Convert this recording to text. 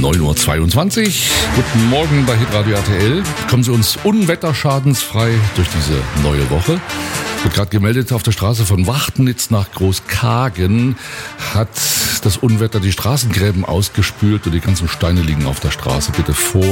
9:22 Uhr. Guten Morgen bei Hitradio RTL. Kommen Sie uns unwetterschadensfrei durch diese neue Woche. Wird gerade gemeldet, auf der Straße von Wachtnitz nach Großkagen hat das Unwetter die Straßengräben ausgespült und die ganzen Steine liegen auf der Straße. Bitte